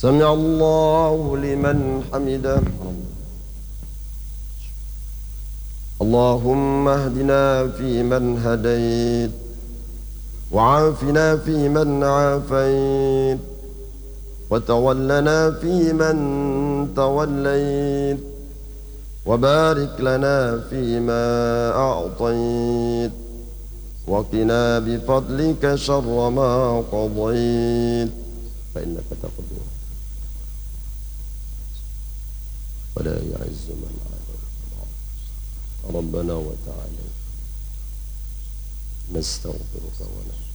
سمع الله لمن حمده. اللهم اهدنا فيمن هديت، وعافنا فيمن عافيت، وتولنا فيمن توليت، وبارك لنا فيما أعطيت، وقنا بفضلك شر ما قضيت، فإنك تقضي ولا يعز من عاديت. ربنا وتعالى نستغفرك ونتوب